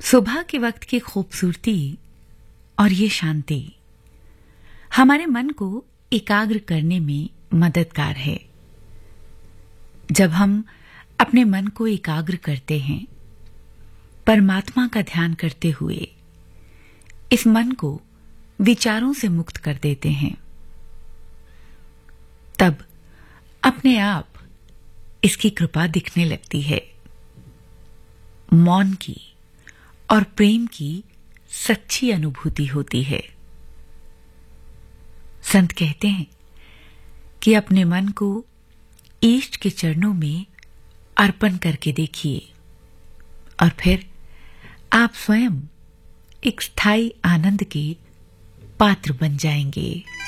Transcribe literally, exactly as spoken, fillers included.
सुबह के वक्त की खूबसूरती और ये शांति हमारे मन को एकाग्र करने में मददगार है। जब हम अपने मन को एकाग्र करते हैं, परमात्मा का ध्यान करते हुए इस मन को विचारों से मुक्त कर देते हैं, तब अपने आप इसकी कृपा दिखने लगती है। मौन की और प्रेम की सच्ची अनुभूति होती है। संत कहते हैं कि अपने मन को ईष्ट के चरणों में अर्पण करके देखिए और फिर आप स्वयं एक स्थायी आनंद के पात्र बन जाएंगे।